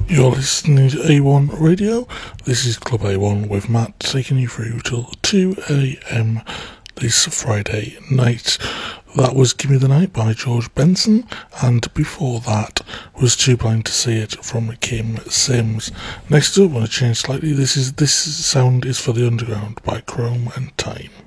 You're listening to A1 Radio. This is Club A1 with Matt taking you through till 2 a.m. this Friday night. That was Gimme the Night by George Benson, and before that was Too Blind to See It from Kim Sims. Next up, I want to change slightly. This sound is for the Underground by Chrome and Time.